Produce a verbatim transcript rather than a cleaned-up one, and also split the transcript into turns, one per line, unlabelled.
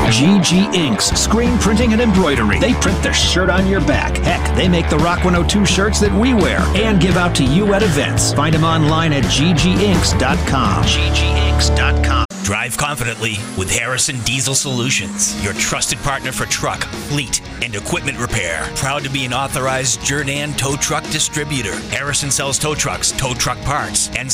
G G Inks, screen printing and embroidery. They print the shirt on your back. Heck, they make the Rock one oh two shirts that we wear and give out to you at events. Find them online at g g inks dot com. g g inks dot com.
Drive confidently with Harrison Diesel Solutions, your trusted partner for truck, fleet, and equipment repair. Proud to be an authorized Jernan tow truck distributor. Harrison sells tow trucks, tow truck parts, and